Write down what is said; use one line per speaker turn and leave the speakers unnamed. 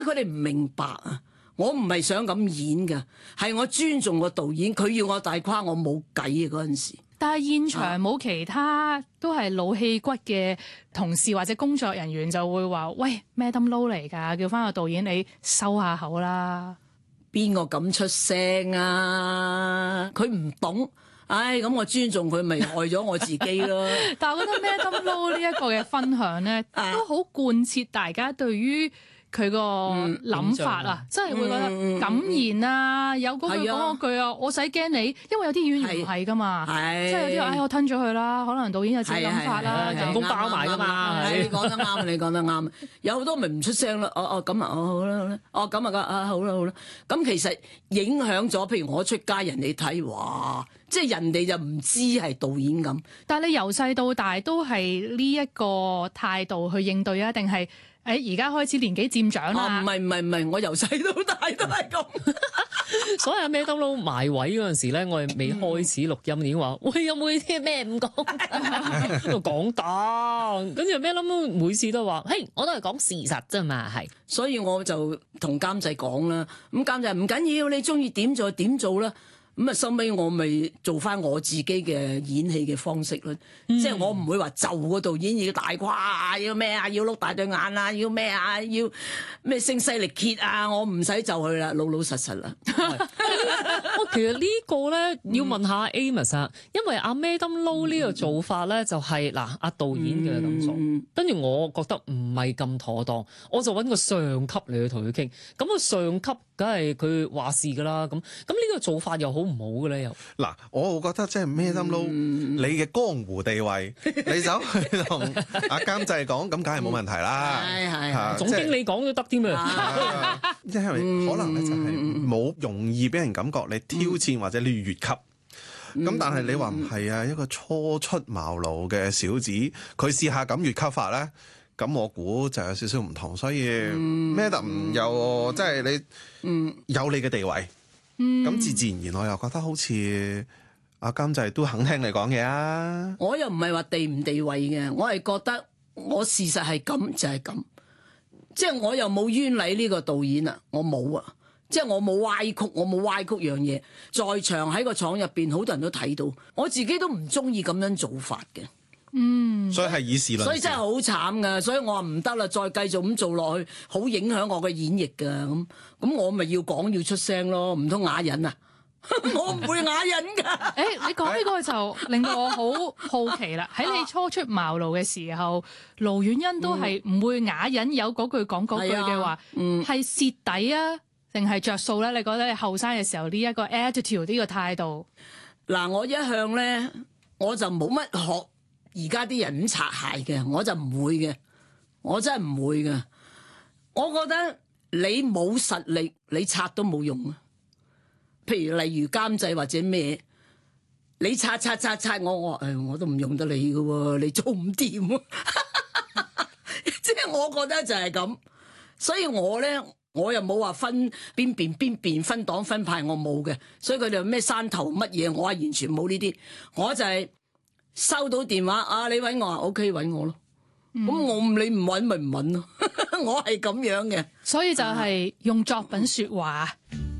佢哋唔明白啊！我唔係想咁演㗎，係我尊重個導演，佢要我大跨，我冇計啊嗰陣時。
但係現場冇其他都係老戲骨嘅同事或者工作人員就會話：喂，Madam Lo 嚟㗎，叫翻個導演你收下口啦。
邊個敢出聲啊？佢唔懂，唉，咁我尊重佢，咪害咗我自己咯。
但係我覺得 Madam Lo 呢一個嘅分享咧，都好貫徹大家對於佢個諗法啊，真係會覺得感言啊，有嗰句講嗰句啊，我使驚你，因為有啲演員唔係噶嘛，即係有啲話我吞咗佢啦，可能導演有自己諗法啦，人工包埋噶嘛。
你講得啱，你講得啱。有好多咪唔出聲咯，咁啊，好啦好啦，咁啊好啦好啦。咁其實影響咗，譬如我出街人哋睇，哇！即係人哋就唔知係導演咁。
但係你由細到大都係呢一個態度去應對啊，定係？而家開始年紀漸長啦。
唔係，我由細到大都係咁。
所以阿 Madam Lo 埋位嗰陣時咧，我哋未開始錄音已經話：喂，有冇啲咩唔講？講得，跟住 Madam Lo 每次都話：嘿，我都係講事實啫嘛，係。
所以我就同監製講啦，咁監製唔緊要，你中意點做點做啦。咁啊，收尾我咪做翻我自己嘅演戲嘅方式咯，即係我唔會話就個導演要大胯，要咩啊，要碌大對眼啊，要咩啊，要咩聲嘶力竭啊，我唔使就佢啦，老老實實啦。
其實呢個咧要問下 Amos 啊，因為阿 Madam Lo 呢個做法咧就係嗱阿導演嘅咁做，跟住我覺得唔係咁妥當，我就揾個上級嚟去同佢傾，咁個上級梗係佢話事噶啦，咁呢個做法又好唔好嘅咧？又
嗱，我會覺得即係 Madam Lo 你嘅江湖地位，你走去同阿監製講，咁梗係冇問題啦。
係
總經理講都得添啊，
因為可能咧就係冇容易俾人感覺你挑戰或者你越級。咁但係你話唔係啊？一個初出茅廬嘅小子，佢試下咁越級法咧，咁我估就有少少唔同。所以 Madam 又即係你有你嘅地位。咁自然而然，我又覺得好似阿監製都肯聽你講嘢啊！
我又唔係話地唔地位嘅，我係覺得我事實係咁就係咁，即係我又冇冤枉呢個導演啊，我冇啊，即係我冇歪曲，我冇歪曲樣嘢。在場喺個廠入邊，好多人都睇到，我自己都唔中意咁樣做法嘅。
所以係以事論事，
所以真係好慘噶，所以我話唔得啦，再繼續咁做落去，好影響我嘅演繹噶。咁我咪要講要出聲咯，唔通啞忍啊？我唔會啞忍噶。
你講呢個就令到我好好奇啦。喺你初出茅廬嘅時候，盧婉欣都係唔會啞忍，有嗰句講嗰句嘅話，係蝕底啊，定係着數咧？你覺得你後生嘅時候呢一個 attitude 呢個態度？
嗱，我一向咧我就冇乜學而家啲人咁擦鞋嘅，我就唔會嘅，我真係唔會嘅。我覺得你冇實力，你擦都冇用啊。譬如例如監製或者咩，你擦我都唔用得你嘅喎，你做唔掂啊！即係我覺得就係咁，所以我咧我又冇話分邊邊分黨分派，我冇嘅。所以佢哋話咩山頭乜嘢，我係完全冇呢啲，我就係收到電話啊，你揾我啊 ，OK 揾我咯。咁我你唔揾咪唔揾咯，我係咁樣嘅。
所以就係用作品說話。